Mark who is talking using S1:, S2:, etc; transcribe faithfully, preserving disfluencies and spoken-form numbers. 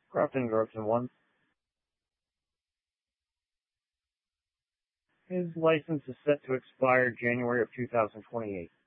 S1: Grafton Groveton one. His license is set to expire January of two thousand twenty-eight.